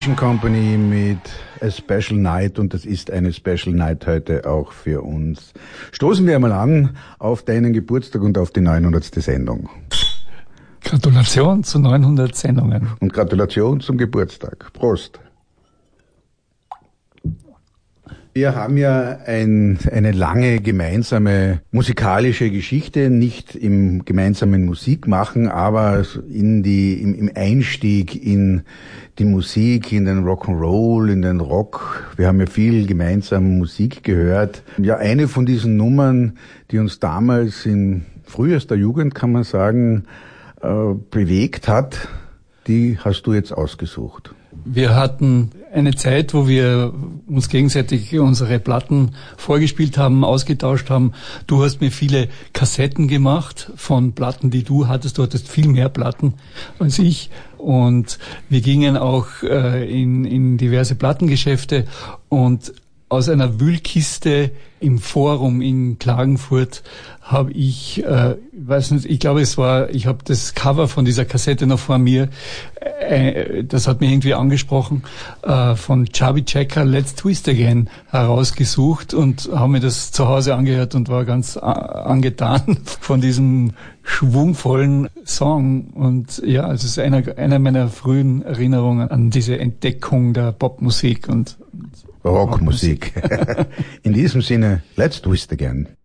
Company mit A Special Night, und das ist eine Special Night heute auch für uns. Stoßen wir einmal an auf deinen Geburtstag und auf die 900. Sendung. Gratulation zu 900 Sendungen. Und Gratulation zum Geburtstag. Prost. Wir haben ja eine lange gemeinsame musikalische Geschichte, nicht im gemeinsamen Musikmachen, aber im Einstieg in die Musik, in den Rock'n'Roll, in den Rock. Wir haben ja viel gemeinsam Musik gehört. Ja, eine von diesen Nummern, die uns damals in frühester Jugend, kann man sagen, bewegt hat, die hast du jetzt ausgesucht. Wir hatten eine Zeit, wo wir uns gegenseitig unsere Platten vorgespielt haben, ausgetauscht haben. Du hast mir viele Kassetten gemacht von Platten, die du hattest. Du hattest viel mehr Platten als ich. Und wir gingen auch in diverse Plattengeschäfte, und aus einer Wühlkiste im Forum in Klagenfurt habe ich, ich glaube ich habe das Cover von dieser Kassette noch vor mir, das hat mich irgendwie angesprochen, von Chubby Checker, Let's Twist Again herausgesucht und habe mir das zu Hause angehört und war ganz angetan von diesem schwungvollen Song. Und ja, es ist einer meiner frühen Erinnerungen an diese Entdeckung der Popmusik und Rockmusik. In diesem Sinne, Let's Twist Again.